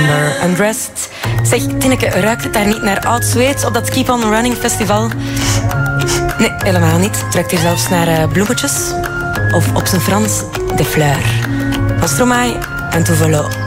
September, Undressed. Zeg, Tineke, ruikt het daar niet naar oud zweet op dat Keep on Running festival? Nee, helemaal niet. Het ruikt hier zelfs naar bloemetjes. Of op zijn Frans, de fleur. Van Stromae en Tout Volo.